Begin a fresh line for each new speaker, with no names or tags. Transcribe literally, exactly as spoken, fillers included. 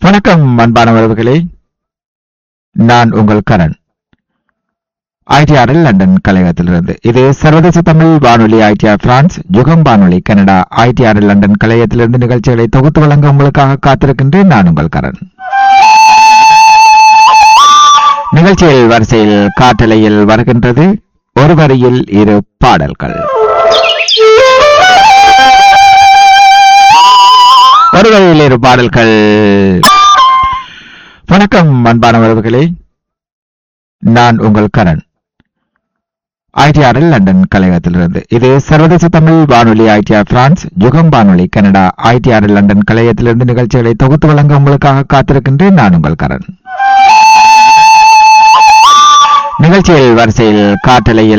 வணக்கம் அன்பானவர்களே, நான் உங்கள் கரண். ஐடிஆரில் லண்டன் கலையகத்திலிருந்து இது சர்வதேச தமிழ் வானொலி ஐடிஆர் பிரான்ஸ், யுகம் வானொலி கனடா. ஐடிஆரில் லண்டன் கலையகத்திலிருந்து நிகழ்ச்சிகளை தொகுத்து வழங்க உங்களுக்காக காத்திருக்கின்றேன். நான் உங்கள் கரண். நிகழ்ச்சியில் வரிசையில் காட்டலையில் வருகின்றது ஒரு வரியில் இரு பாடல்கள். ஒரு வரியில் இரு பாடல்கள். வணக்கம் அன்பானவர்களே, நான் உங்கள் கரண். ஐடிஆரில் லண்டன் கலையகத்திலிருந்து இது சர்வதேச தமிழ் வானொலி ஐடிஆர் பிரான்ஸ், யுகம் வானொலி கனடா. ஐடிஆரில் லண்டன் கலையகத்திலிருந்து நிகழ்ச்சிகளை தொகுத்து வழங்க உங்களுக்காக காத்திருக்கின்றேன். நான் உங்கள் கரண். நிகழ்ச்சியில் வரிசையில் காட்டலையில்